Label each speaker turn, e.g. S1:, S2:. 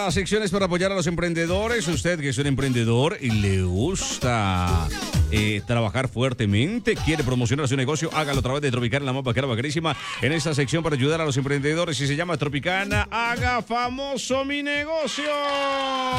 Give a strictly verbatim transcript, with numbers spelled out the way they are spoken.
S1: Esta sección es para apoyar a los emprendedores. Usted que es un emprendedor y le gusta eh, trabajar fuertemente, quiere promocionar su negocio, hágalo a través de Tropicana, la más vaquera, vaquerísima. En esta sección para ayudar a los emprendedores, y se llama Tropicana, haga famoso mi negocio.